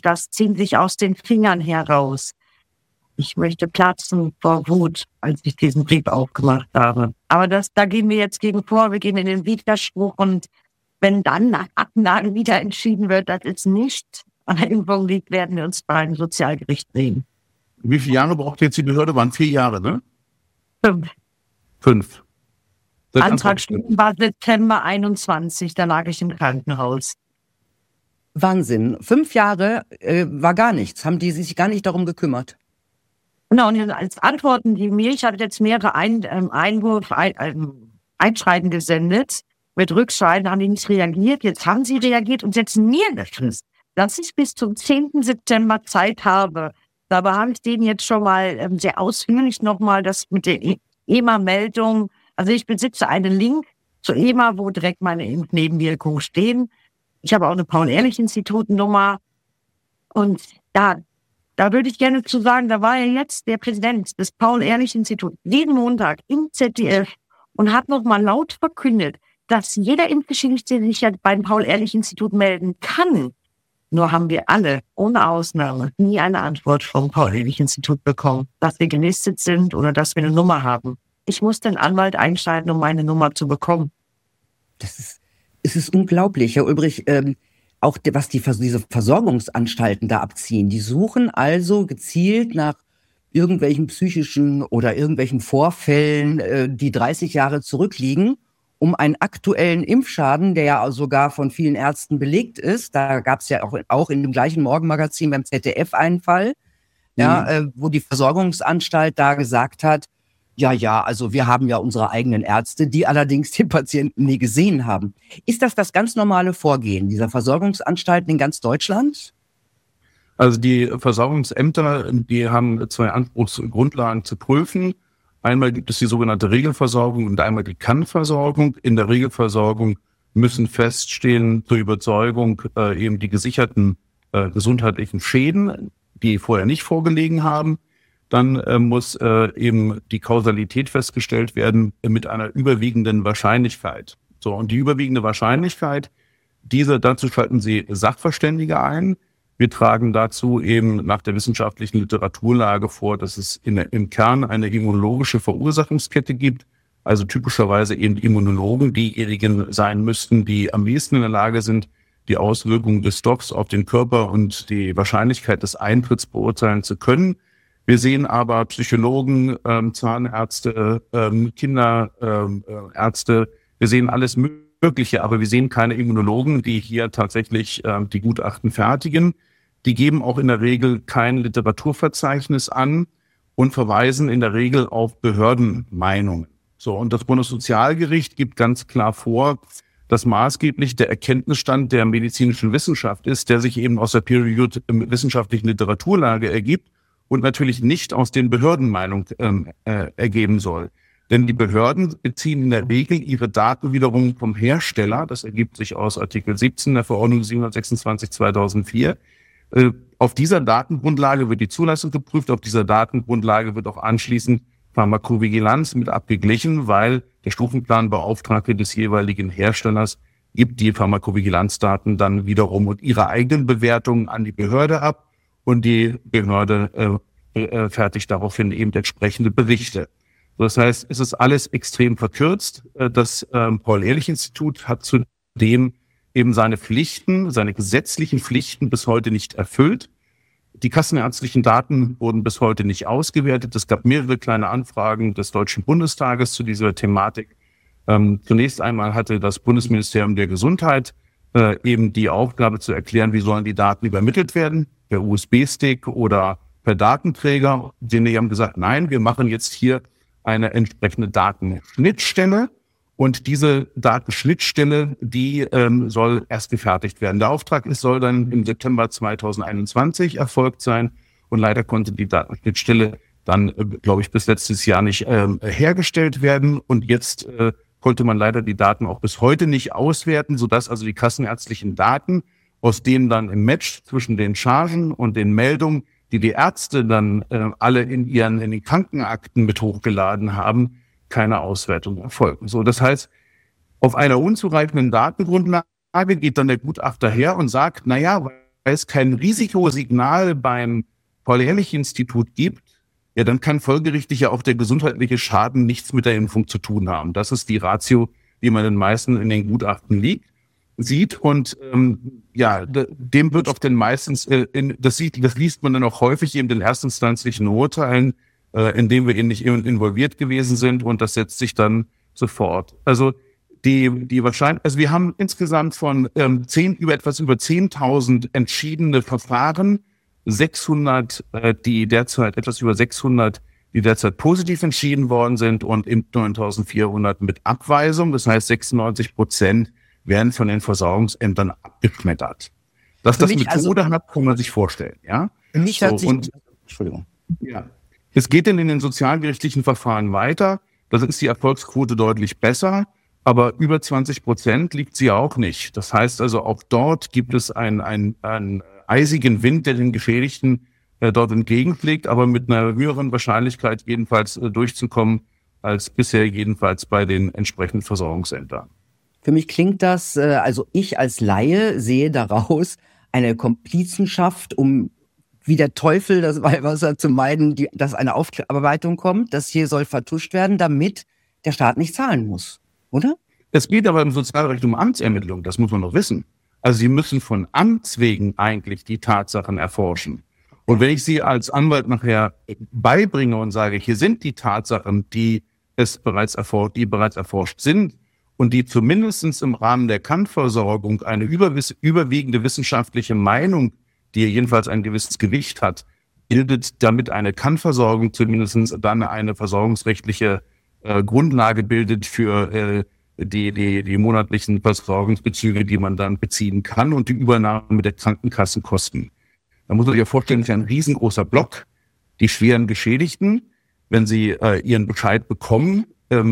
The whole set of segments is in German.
wirklich, das zieht sich aus den Fingern heraus. Ich möchte platzen vor Wut, als ich diesen Brief aufgemacht habe. Aber da gehen wir jetzt gegen vor, wir gehen in den Widerspruch und wenn dann nach 8 Tagen wieder entschieden wird, dass es nicht an der Impfung liegt, werden wir uns beim Sozialgericht sehen. Wie viele Jahre braucht jetzt die Behörde? Waren 4 Jahre, ne? 5. Antragsstunden war September 21, da lag ich im Krankenhaus. Wahnsinn. 5 Jahre war gar nichts. Haben die sich gar nicht darum gekümmert? Genau, und als Antworten die mir, ich habe jetzt mehrere Einschreiben gesendet, mit Rückschreiben haben die nicht reagiert, jetzt haben sie reagiert und setzen mir eine Frist, dass ich bis zum 10. September Zeit habe. Dabei habe ich denen jetzt schon mal sehr ausführlich nochmal das mit der EMA-Meldung, also ich besitze einen Link zur EMA, wo direkt meine Impfnebenwirkungen stehen. Ich habe auch eine Paul-Ehrlich-Institut-Nummer und da würde ich gerne zu sagen, da war ja jetzt der Präsident des Paul-Ehrlich-Instituts jeden Montag im ZDF und hat nochmal laut verkündet, dass jeder Impfgeschädigte sich ja beim Paul-Ehrlich-Institut melden kann. Nur haben wir alle, ohne Ausnahme, nie eine Antwort vom Paul-Ehrlich-Institut bekommen, dass wir gelistet sind oder dass wir eine Nummer haben. Ich muss den Anwalt einschalten, um meine Nummer zu bekommen. Es ist unglaublich, Herr Ulbrich. Auch was diese Versorgungsanstalten da abziehen. Die suchen also gezielt nach irgendwelchen psychischen oder irgendwelchen Vorfällen, die 30 Jahre zurückliegen, um einen aktuellen Impfschaden, der ja sogar von vielen Ärzten belegt ist. Da gab es ja auch in dem gleichen Morgenmagazin beim ZDF einen Fall, wo die Versorgungsanstalt da gesagt hat, ja, also wir haben ja unsere eigenen Ärzte, die allerdings den Patienten nie gesehen haben. Ist das ganz normale Vorgehen dieser Versorgungsanstalten in ganz Deutschland? Also die Versorgungsämter, die haben 2 Anspruchsgrundlagen zu prüfen. Einmal gibt es die sogenannte Regelversorgung und einmal die Kannversorgung. In der Regelversorgung müssen feststehen zur Überzeugung eben die gesicherten gesundheitlichen Schäden, die vorher nicht vorgelegen haben. Dann muss eben die Kausalität festgestellt werden mit einer überwiegenden Wahrscheinlichkeit. So, und die überwiegende Wahrscheinlichkeit, dazu schalten Sie Sachverständige ein. Wir tragen dazu eben nach der wissenschaftlichen Literaturlage vor, dass es im Kern eine immunologische Verursachungskette gibt. Also typischerweise eben Immunologen, diejenigen sein müssten, die am ehesten in der Lage sind, die Auswirkungen des Stoffs auf den Körper und die Wahrscheinlichkeit des Eintritts beurteilen zu können. Wir sehen aber Psychologen, Zahnärzte, Kinderärzte, wir sehen alles Mögliche, aber wir sehen keine Immunologen, die hier tatsächlich die Gutachten fertigen. Die geben auch in der Regel kein Literaturverzeichnis an und verweisen in der Regel auf Behördenmeinungen. So, und das Bundessozialgericht gibt ganz klar vor, dass maßgeblich der Erkenntnisstand der medizinischen Wissenschaft ist, der sich eben aus der peer-reviewed wissenschaftlichen Literaturlage ergibt und natürlich nicht aus den Behördenmeinungen ergeben soll. Denn die Behörden beziehen in der Regel ihre Daten wiederum vom Hersteller. Das ergibt sich aus Artikel 17 der Verordnung 726/2004. Auf dieser Datengrundlage wird die Zulassung geprüft. Auf dieser Datengrundlage wird auch anschließend Pharmakovigilanz mit abgeglichen, weil der Stufenplanbeauftragte des jeweiligen Herstellers gibt die Pharmakovigilanzdaten dann wiederum und ihre eigenen Bewertungen an die Behörde ab. Und die Behörde fertigt daraufhin eben entsprechende Berichte. Das heißt, es ist alles extrem verkürzt. Das Paul-Ehrlich-Institut hat zudem eben seine gesetzlichen Pflichten bis heute nicht erfüllt. Die kassenärztlichen Daten wurden bis heute nicht ausgewertet. Es gab mehrere kleine Anfragen des Deutschen Bundestages zu dieser Thematik. Zunächst einmal hatte das Bundesministerium der Gesundheit eben die Aufgabe zu erklären, wie sollen die Daten übermittelt werden, per USB-Stick oder per Datenträger. Die haben gesagt, nein, wir machen jetzt hier eine entsprechende Datenschnittstelle und diese Datenschnittstelle, die soll erst gefertigt werden. Der Auftrag soll dann im September 2021 erfolgt sein und leider konnte die Datenschnittstelle dann, glaube ich, bis letztes Jahr nicht hergestellt werden und jetzt konnte man leider die Daten auch bis heute nicht auswerten, sodass also die kassenärztlichen Daten, aus denen dann im Match zwischen den Chargen und den Meldungen, die die Ärzte dann alle in den Krankenakten mit hochgeladen haben, keine Auswertung erfolgen. So, das heißt, auf einer unzureichenden Datengrundlage geht dann der Gutachter her und sagt, naja, weil es kein Risikosignal beim Paul-Ehrlich-Institut gibt, ja, dann kann folgerichtig ja auch der gesundheitliche Schaden nichts mit der Impfung zu tun haben. Das ist die Ratio, die man den meisten in den Gutachten sieht. Und dem wird auf den meistens, das liest man dann auch häufig eben in erstinstanzlichen Urteilen, in denen wir eben nicht involviert gewesen sind, und das setzt sich dann sofort. Also die wahrscheinlich, also wir haben insgesamt von etwas über 10.000 entschiedene Verfahren, 600, etwas über 600, die derzeit positiv entschieden worden sind, und eben 9.400 mit Abweisung. Das heißt, 96% werden von den Versorgungsämtern abgeschmettert. Dass das Methode hat, kann man sich vorstellen, ja? Für mich hat sich, Entschuldigung. Ja. Es geht in den sozialgerichtlichen Verfahren weiter. Da ist die Erfolgsquote deutlich besser, aber über 20% liegt sie auch nicht. Das heißt also, auch dort gibt es einen eisigen Wind, der den Geschädigten dort entgegenfliegt, aber mit einer höheren Wahrscheinlichkeit jedenfalls durchzukommen als bisher, jedenfalls bei den entsprechenden Versorgungsämtern. Für mich klingt das, also ich als Laie sehe daraus eine Komplizenschaft, um wie der Teufel das Weihwasser zu meiden, dass eine Aufarbeitung kommt. Das hier soll vertuscht werden, damit der Staat nicht zahlen muss, oder? Es geht aber im Sozialrecht um Amtsermittlung, das muss man noch wissen. Also Sie müssen von Amts wegen eigentlich die Tatsachen erforschen. Und wenn ich Sie als Anwalt nachher beibringe und sage, hier sind die Tatsachen, die bereits erforscht sind und die zumindest im Rahmen der Kann-Versorgung eine überwiegende wissenschaftliche Meinung, die jedenfalls ein gewisses Gewicht hat, bildet, damit eine Kann-Versorgung zumindest dann eine versorgungsrechtliche Grundlage bildet für die monatlichen Versorgungsbezüge, die man dann beziehen kann, und die Übernahme der Krankenkassenkosten. Da muss man sich ja vorstellen, das ist ein riesengroßer Block. Die schweren Geschädigten, wenn sie ihren Bescheid bekommen,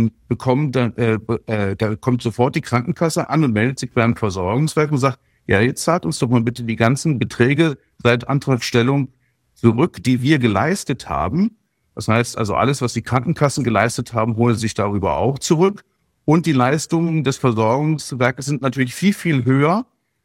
da kommt sofort die Krankenkasse an und meldet sich beim Versorgungswerk und sagt, ja, jetzt zahlt uns doch mal bitte die ganzen Beträge seit Antragstellung zurück, die wir geleistet haben. Das heißt also, alles, was die Krankenkassen geleistet haben, holen sich darüber auch zurück. Und die Leistungen des Versorgungswerkes sind natürlich viel, viel höher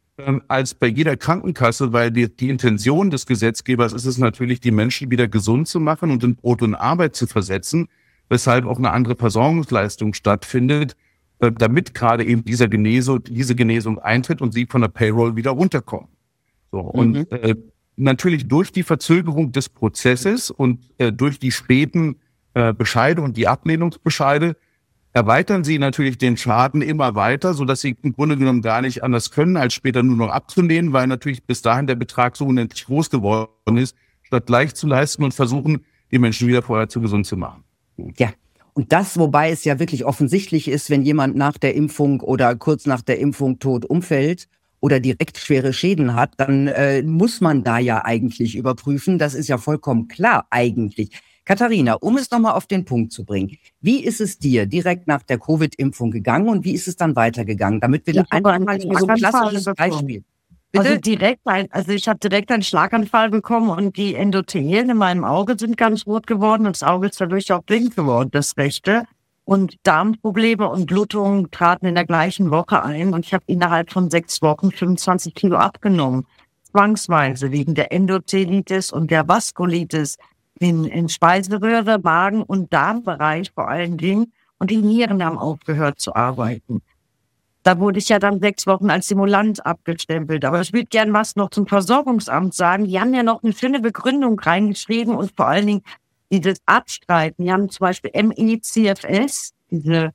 als bei jeder Krankenkasse, weil die Intention des Gesetzgebers ist es natürlich, die Menschen wieder gesund zu machen und in Brot und Arbeit zu versetzen, weshalb auch eine andere Versorgungsleistung stattfindet, damit gerade eben diese Genesung eintritt und sie von der Payroll wieder runterkommen. So, und natürlich durch die Verzögerung des Prozesses und durch die späten Bescheide und die Ablehnungsbescheide erweitern sie natürlich den Schaden immer weiter, sodass sie im Grunde genommen gar nicht anders können, als später nur noch abzulehnen, weil natürlich bis dahin der Betrag so unendlich groß geworden ist, statt gleich zu leisten und versuchen, die Menschen wieder vorher zu gesund zu machen. Ja, und das, wobei es ja wirklich offensichtlich ist, wenn jemand nach der Impfung oder kurz nach der Impfung tot umfällt oder direkt schwere Schäden hat, dann muss man da ja eigentlich überprüfen. Das ist ja vollkommen klar eigentlich. Katharina, um es nochmal auf den Punkt zu bringen, wie ist es dir direkt nach der Covid-Impfung gegangen und wie ist es dann weitergegangen? Damit wir einfach mal so ein klassisches Beispiel. Bitte? Ich habe direkt einen Schlaganfall bekommen und die Endothelen in meinem Auge sind ganz rot geworden und das Auge ist dadurch auch blind geworden, das rechte. Und Darmprobleme und Blutungen traten in der gleichen Woche ein und ich habe innerhalb von 6 Wochen 25 Kilo abgenommen. Zwangsweise wegen der Endothelitis und der Vaskulitis in Speiseröhre, Magen- und Darmbereich vor allen Dingen. Und die Nieren haben aufgehört zu arbeiten. Da wurde ich ja dann 6 Wochen als Simulant abgestempelt. Aber ich würde gern was noch zum Versorgungsamt sagen. Die haben ja noch eine schöne Begründung reingeschrieben und vor allen Dingen dieses Abstreiten. Die haben zum Beispiel ME/CFS, diese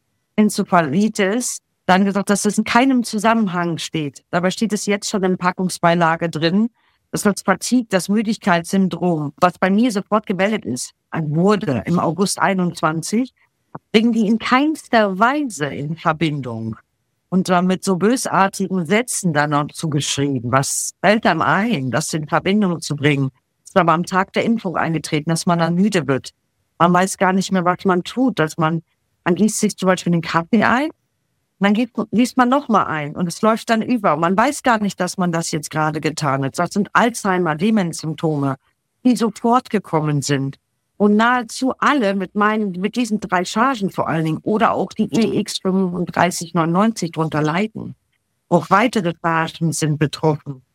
Enzephalitis, dann gesagt, dass das in keinem Zusammenhang steht. Dabei steht es jetzt schon in Packungsbeilage drin. Das Fatigue, das Müdigkeitssyndrom, was bei mir sofort gemeldet ist, wurde im August 21, bringen die in keinster Weise in Verbindung. Und mit so bösartigen Sätzen dann noch zugeschrieben. Was fällt einem ein, das in Verbindung zu bringen? Das ist aber am Tag der Impfung eingetreten, dass man dann müde wird. Man weiß gar nicht mehr, was man tut. Man gießt sich zum Beispiel den Kaffee ein, dann liest man nochmal ein und es läuft dann über. Man weiß gar nicht, dass man das jetzt gerade getan hat. Das sind Alzheimer, Demenz-Symptome, die sofort gekommen sind. Und nahezu alle mit diesen 3 Chargen vor allen Dingen oder auch die EX 3599 drunter leiden. Auch weitere Chargen sind betroffen.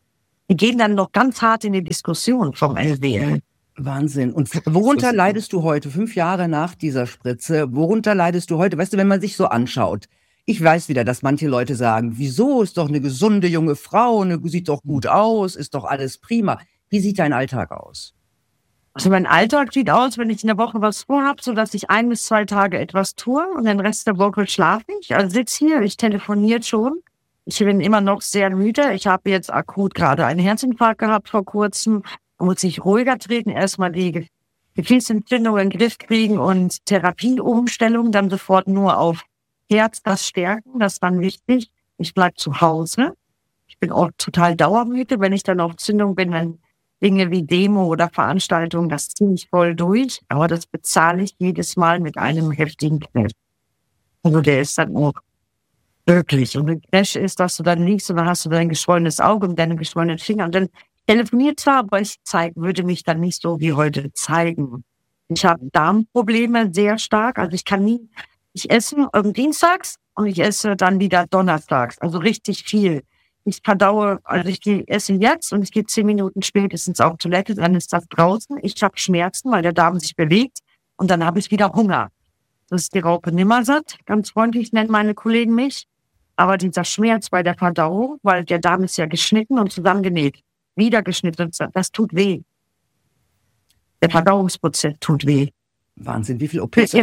Die gehen dann noch ganz hart in die Diskussion vom LWL. Wahnsinn. Und worunter leidest du heute, 5 Jahre nach dieser Spritze? Worunter leidest du heute? Weißt du, wenn man sich so anschaut, ich weiß wieder, dass manche Leute sagen, wieso, ist doch eine gesunde junge Frau, sieht doch gut aus, ist doch alles prima. Wie sieht dein Alltag aus? Also mein Alltag sieht aus, wenn ich in der Woche was vorhabe, so dass ich 1 bis 2 Tage etwas tue und den Rest der Woche schlafe ich. Also sitze hier, ich telefoniere schon. Ich bin immer noch sehr müde. Ich habe jetzt akut gerade einen Herzinfarkt gehabt vor kurzem. Da muss ich ruhiger treten, erstmal die Gefäßentzündung in den Griff kriegen und Therapieumstellung, dann sofort nur auf Herz das stärken, das ist dann wichtig. Ich bleibe zu Hause. Ich bin auch total dauermüde. Wenn ich dann auf Zündung bin, dann Dinge wie Demo oder Veranstaltungen, das ziehe ich voll durch. Aber das bezahle ich jedes Mal mit einem heftigen Crash. Also der ist dann auch wirklich. Und ein Crash ist, dass du dann liegst und dann hast du dein geschwollenes Auge und deine geschwollenen Finger. Und dann telefoniert zwar, aber würde mich dann nicht so wie heute zeigen. Ich habe Darmprobleme sehr stark. Also ich esse dienstags und ich esse dann wieder donnerstags. Also richtig viel. Ich verdaue, also ich esse jetzt und ich gehe 10 Minuten spätestens auf Toilette, dann ist das draußen. Ich habe Schmerzen, weil der Darm sich bewegt und dann habe ich wieder Hunger. Das ist die Raupe Nimmersatt. Ganz freundlich nennen meine Kollegen mich. Aber dieser Schmerz bei der Verdauung, weil der Darm ist ja geschnitten und zusammengenäht, wieder geschnitten, das tut weh. Der Verdauungsprozess tut weh. Wahnsinn, wie viele OPs?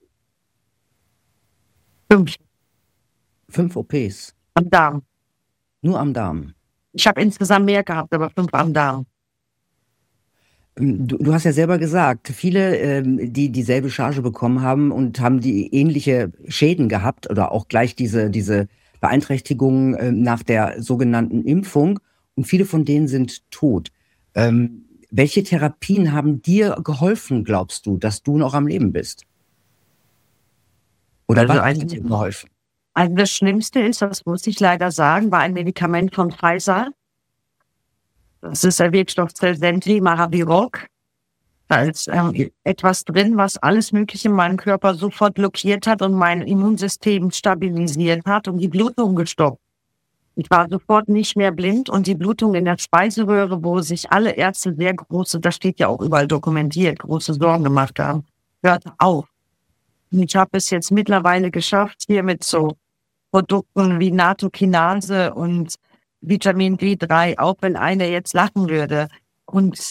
5 5 OPs? am Darm. Nur am Darm? Ich habe insgesamt mehr gehabt, aber 5 am Darm. Du hast ja selber gesagt, viele, die dieselbe Charge bekommen haben und haben die ähnliche Schäden gehabt oder auch gleich diese Beeinträchtigungen nach der sogenannten Impfung und viele von denen sind tot. Welche Therapien haben dir geholfen, glaubst du, dass du noch am Leben bist? Oder Also was hat dir geholfen? Also das Schlimmste ist, das muss ich leider sagen, war ein Medikament von Pfizer. Das ist der Wirkstoff Zelsentry, Maraviroc. Da ist etwas drin, was alles Mögliche in meinem Körper sofort blockiert hat und mein Immunsystem stabilisiert hat und die Blutung gestoppt. Ich war sofort nicht mehr blind und die Blutung in der Speiseröhre, wo sich alle Ärzte sehr große, das steht ja auch überall dokumentiert, große Sorgen gemacht haben, hört auf. Und ich habe es jetzt mittlerweile geschafft, hier mit so Produkten wie Nattokinase und Vitamin D3, auch wenn einer jetzt lachen würde, und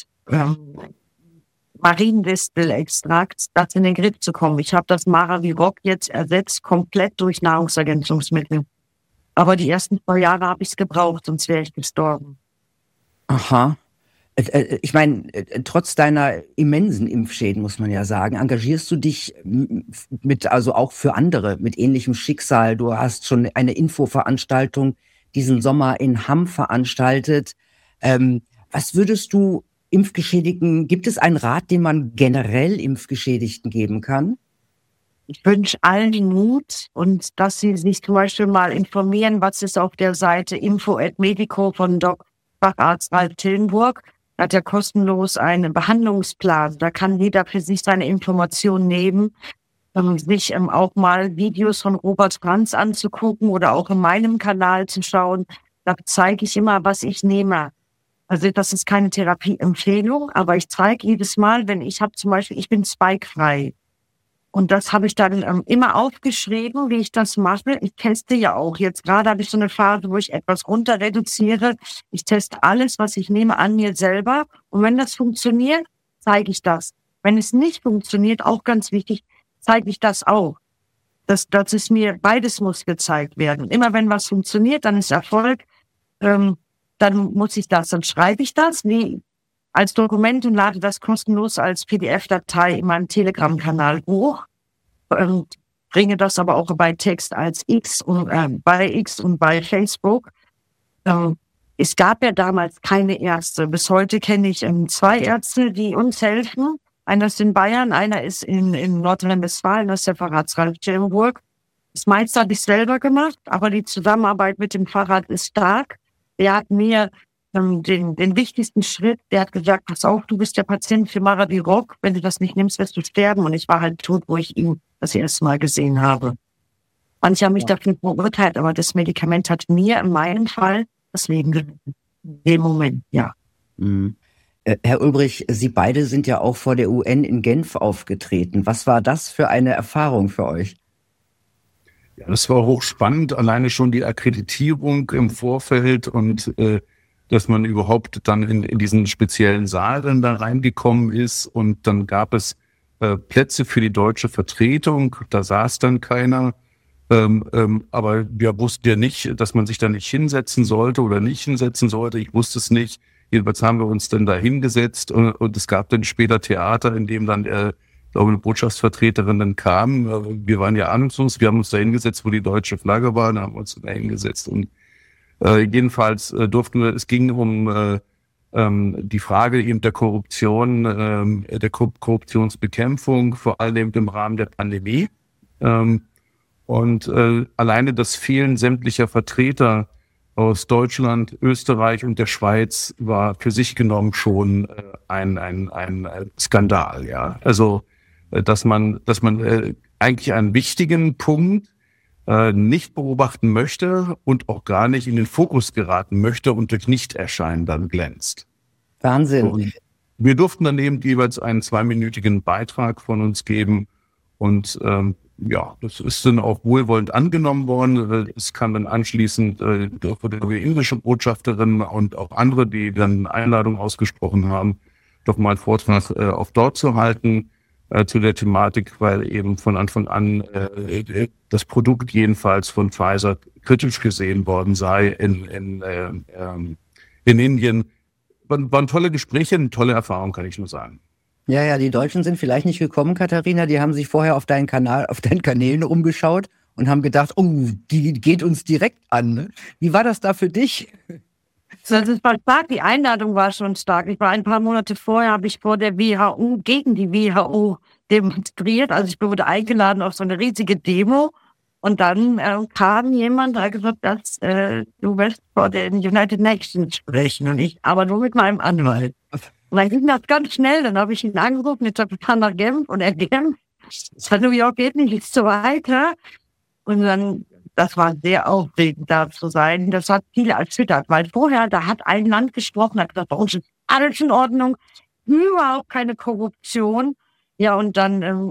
Mariendistelextrakt, das in den Griff zu kommen. Ich habe das Maraviroc jetzt ersetzt, komplett durch Nahrungsergänzungsmittel. Aber die ersten 2 Jahre habe ich es gebraucht, sonst wäre ich gestorben. Aha. Ich meine, trotz deiner immensen Impfschäden, muss man ja sagen, engagierst du dich also auch für andere mit ähnlichem Schicksal. Du hast schon eine Infoveranstaltung diesen Sommer in Hamm veranstaltet. Was würdest du Impfgeschädigten, gibt es einen Rat, den man generell Impfgeschädigten geben kann? Ich wünsche allen den Mut und dass sie sich zum Beispiel mal informieren, was ist auf der Seite info@medico von Facharzt Ralf Tillenburg. Da hat er kostenlos einen Behandlungsplan. Da kann jeder für sich seine Informationen nehmen, sich auch mal Videos von Robert Franz anzugucken oder auch in meinem Kanal zu schauen. Da zeige ich immer, was ich nehme. Also das ist keine Therapieempfehlung, aber ich zeige jedes Mal, wenn ich habe zum Beispiel, ich bin spikefrei. Und das habe ich dann immer aufgeschrieben, wie ich das mache. Ich teste ja auch. Jetzt gerade habe ich so eine Phase, wo ich etwas runter reduziere. Ich teste alles, was ich nehme, an mir selber. Und wenn das funktioniert, zeige ich das. Wenn es nicht funktioniert, auch ganz wichtig, zeige ich das auch. Das ist mir, beides muss gezeigt werden. Immer wenn was funktioniert, dann ist Erfolg. Dann muss ich das, dann schreibe ich das als Dokument und lade das kostenlos als PDF-Datei in meinem Telegram-Kanal hoch. Bringe das aber auch bei Text als X und bei Facebook. Es gab ja damals keine Ärzte. Bis heute kenne ich 2 Ärzte, die uns helfen. Einer ist in Bayern, einer ist in Nordrhein-Westfalen, das ist der Facharzt Ralf Tillenburg. Das meiste habe ich selber gemacht, aber die Zusammenarbeit mit dem Facharzt ist stark. Der hat mir den wichtigsten Schritt, der hat gesagt, pass auf, du bist der Patient für Maraviroc, wenn du das nicht nimmst, wirst du sterben. Und ich war halt tot, wo ich ihn das erste Mal gesehen habe. Manche haben mich dafür verurteilt, aber das Medikament hat mir in meinem Fall das Leben gerettet. in dem Moment, ja. Mhm. Herr Ulbrich, Sie beide sind ja auch vor der UN in Genf aufgetreten. Was war das für eine Erfahrung für euch? Ja, das war hochspannend, alleine schon die Akkreditierung im Vorfeld und dass man überhaupt dann in diesen speziellen Saal dann da reingekommen ist und dann gab es Plätze für die deutsche Vertretung, da saß dann keiner, aber wir wussten ja nicht, dass man sich da nicht hinsetzen sollte oder nicht hinsetzen sollte, ich wusste es nicht. Jedenfalls haben wir uns dann da hingesetzt und es gab dann später Theater, in dem dann glaube, eine Botschaftsvertreterin dann kam. Wir waren ja ahnungslos, wir haben uns da hingesetzt, wo die deutsche Flagge war, da haben wir uns da hingesetzt und jedenfalls durften wir, es ging um die Frage eben der Korruption, der Korruptionsbekämpfung, vor allem eben im Rahmen der Pandemie. Und alleine das Fehlen sämtlicher Vertreter aus Deutschland, Österreich und der Schweiz war für sich genommen schon ein Skandal, ja. Also dass man eigentlich einen wichtigen Punkt nicht beobachten möchte und auch gar nicht in den Fokus geraten möchte und durch Nichterscheinen dann glänzt. Wahnsinn. Und wir durften dann eben jeweils einen 2-minütigen Beitrag von uns geben und ja, das ist dann auch wohlwollend angenommen worden. Es kam dann anschließend die indische Botschafterin und auch andere, die dann Einladung ausgesprochen haben, doch mal einen Vortrag auf dort zu halten zu der Thematik, weil eben von Anfang an das Produkt jedenfalls von Pfizer kritisch gesehen worden sei in Indien. Waren tolle Gespräche, eine tolle Erfahrung, kann ich nur sagen. Ja, die Deutschen sind vielleicht nicht gekommen, Katharina. Die haben sich vorher auf deinen Kanälen umgeschaut und haben gedacht, oh, die geht uns direkt an. Ne? Wie war das da für dich? Das war stark, die Einladung war schon stark. Ich war ein paar Monate vorher, habe ich vor der WHO, gegen die WHO demonstriert. Also ich wurde eingeladen auf so eine riesige Demo. Und dann kam jemand, der hat gesagt, dass du wirst vor den United Nations sprechen. Und ich, aber nur mit meinem Anwalt. Und dann ging das ganz schnell, dann habe ich ihn angerufen, jetzt habe ich nach Genf und er Genf. New York geht nicht, ist so weiter. Und dann, das war sehr aufregend, da zu sein. Das hat viele erschüttert, weil vorher, da hat ein Land gesprochen, hat gesagt, bei uns ist alles in Ordnung, überhaupt keine Korruption. Ja, und dann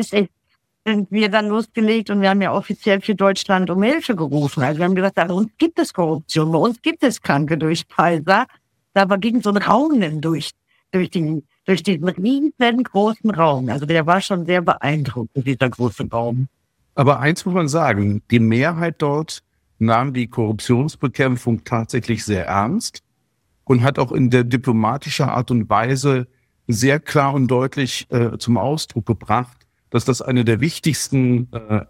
sind wir dann losgelegt und wir haben ja offiziell für Deutschland um Hilfe gerufen. Also wir haben gesagt, bei uns gibt es Korruption, bei uns gibt es Kranke durch Pfizer. Da ging so ein Raunen durch diesen riesengroßen Raum. Also der war schon sehr beeindruckend, dieser große Raum. Aber eins muss man sagen, die Mehrheit dort nahm die Korruptionsbekämpfung tatsächlich sehr ernst und hat auch in der diplomatischen Art und Weise sehr klar und deutlich zum Ausdruck gebracht, dass das eine der wichtigsten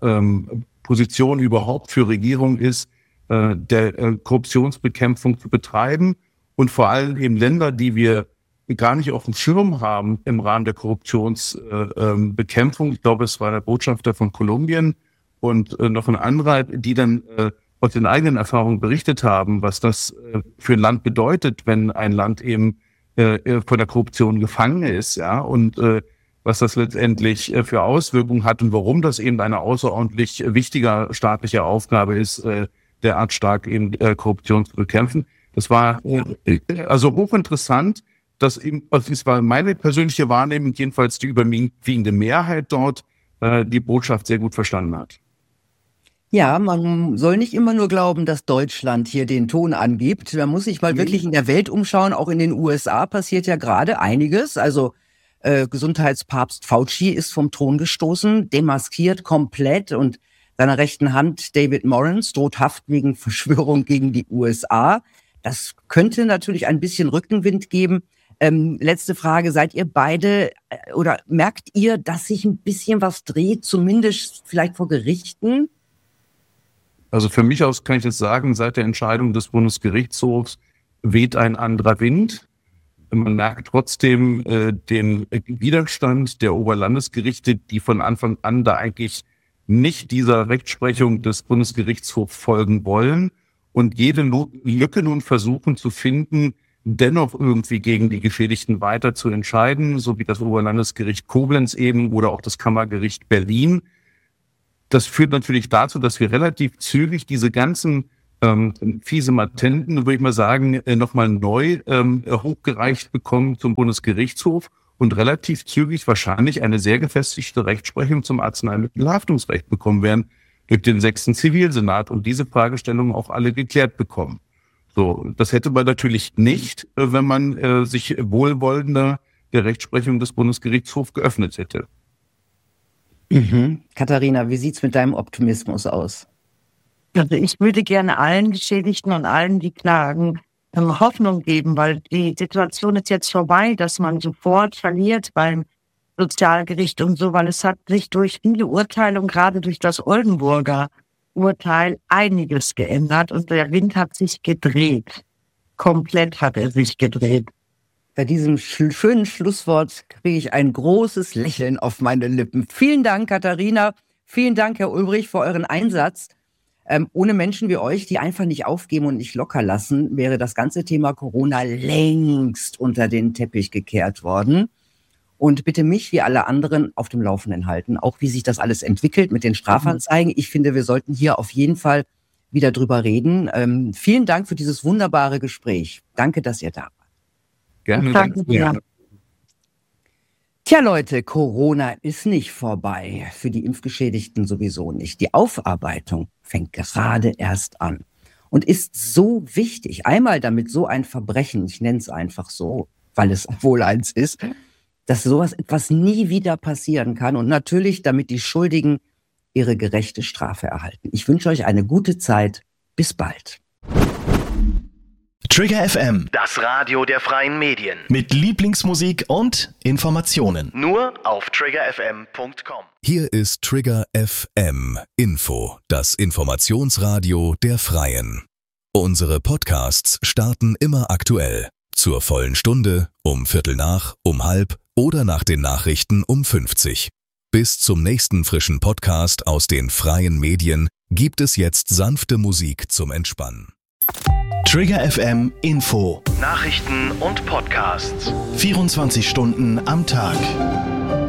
Positionen überhaupt für Regierung ist, der Korruptionsbekämpfung zu betreiben und vor allem eben Länder, die wir gar nicht auf dem Schirm haben im Rahmen der Korruptionsbekämpfung. Ich glaube, es war der Botschafter von Kolumbien und noch ein anderer, die dann aus den eigenen Erfahrungen berichtet haben, was das für ein Land bedeutet, wenn ein Land eben von der Korruption gefangen ist, ja, und was das letztendlich für Auswirkungen hat und warum das eben eine außerordentlich wichtige staatliche Aufgabe ist, derart stark eben Korruption zu bekämpfen. Das war also hochinteressant. Also es war meine persönliche Wahrnehmung, jedenfalls die überwiegende Mehrheit dort, die Botschaft sehr gut verstanden hat. Ja, man soll nicht immer nur glauben, dass Deutschland hier den Ton angibt. Man muss sich mal wirklich in der Welt umschauen. Auch in den USA passiert ja gerade einiges. Also Gesundheitspapst Fauci ist vom Thron gestoßen, demaskiert komplett und seiner rechten Hand David Morans droht Haft wegen Verschwörung gegen die USA. Das könnte natürlich ein bisschen Rückenwind geben. Letzte Frage, seid ihr beide oder merkt ihr, dass sich ein bisschen was dreht, zumindest vielleicht vor Gerichten? Also für mich aus kann ich jetzt sagen, seit der Entscheidung des Bundesgerichtshofs weht ein anderer Wind. Man merkt trotzdem den Widerstand der Oberlandesgerichte, die von Anfang an da eigentlich nicht dieser Rechtsprechung des Bundesgerichtshofs folgen wollen und jede Lücke nun versuchen zu finden, dennoch irgendwie gegen die Geschädigten weiter zu entscheiden, so wie das Oberlandesgericht Koblenz eben oder auch das Kammergericht Berlin. Das führt natürlich dazu, dass wir relativ zügig diese ganzen fiese Matenten, würde ich mal sagen, nochmal neu hochgereicht bekommen zum Bundesgerichtshof und relativ zügig wahrscheinlich eine sehr gefestigte Rechtsprechung zum Arzneimittelhaftungsrecht bekommen werden durch den 6. Zivilsenat und diese Fragestellungen auch alle geklärt bekommen. So, das hätte man natürlich nicht, wenn man sich wohlwollender der Rechtsprechung des Bundesgerichtshofs geöffnet hätte. Katharina, wie sieht's mit deinem Optimismus aus? Also ich würde gerne allen Geschädigten und allen, die klagen, Hoffnung geben, weil die Situation ist jetzt vorbei, dass man sofort verliert beim Sozialgericht und so, weil es hat sich durch viele Urteile und gerade durch das Oldenburger Urteil einiges geändert und der Wind hat sich gedreht. Komplett hat er sich gedreht. Bei diesem schönen Schlusswort kriege ich ein großes Lächeln auf meine Lippen. Vielen Dank, Katharina. Vielen Dank, Herr Ulbrich, für euren Einsatz. Ohne Menschen wie euch, die einfach nicht aufgeben und nicht locker lassen, wäre das ganze Thema Corona längst unter den Teppich gekehrt worden. Und bitte mich, wie alle anderen, auf dem Laufenden halten, auch wie sich das alles entwickelt mit den Strafanzeigen. Ich finde, wir sollten hier auf jeden Fall wieder drüber reden. Vielen Dank für dieses wunderbare Gespräch. Danke, dass ihr da wart. Gerne. Danke dir. Tja, Leute, Corona ist nicht vorbei. Für die Impfgeschädigten sowieso nicht. Die Aufarbeitung fängt gerade erst an und ist so wichtig. Einmal damit so ein Verbrechen, ich nenne es einfach so, weil es wohl eins ist, dass sowas etwas nie wieder passieren kann und natürlich, damit die Schuldigen ihre gerechte Strafe erhalten. Ich wünsche euch eine gute Zeit. Bis bald. Trigger FM, das Radio der freien Medien. Mit Lieblingsmusik und Informationen. Nur auf triggerfm.com. Hier ist Trigger FM Info, das Informationsradio der Freien. Unsere Podcasts starten immer aktuell. Zur vollen Stunde, um 7:15, um 12:30 oder nach den Nachrichten um 50. Bis zum nächsten frischen Podcast aus den freien Medien gibt es jetzt sanfte Musik zum Entspannen. Trigger FM Info. Nachrichten und Podcasts. 24 Stunden am Tag.